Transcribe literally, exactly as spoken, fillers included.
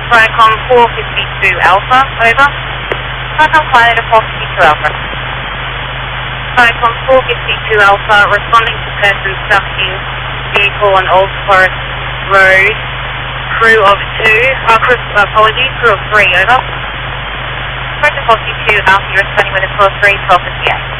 Tricom four fifty-two Alpha, over. Tricom pilot at four fifty-two Alpha. Tricom four fifty-two Alpha, responding to person stuffing vehicle on Old Forest Road. Crew of two, uh, crew, uh, apologies, crew of three, over. Tricom four fifty-two Alpha, you're responding with a crew of three, twelve fifty-eight.